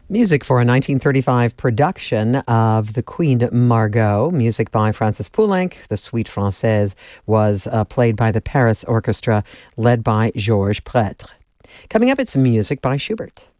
Music for a 1935 production of The Queen Margot. Music by Francis Poulenc. The Suite Française was played by the Paris Orchestra, led by Georges Prêtre. Coming up, it's music by Schubert.